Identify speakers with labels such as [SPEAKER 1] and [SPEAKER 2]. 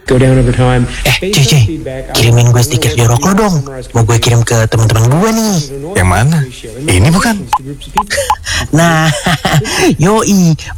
[SPEAKER 1] Cuy, kirimin gue stiker jorok lo dong. Mau gue kirim ke teman-teman gue nih.
[SPEAKER 2] Yang mana? Ini bukan?
[SPEAKER 1] Nah, yoi,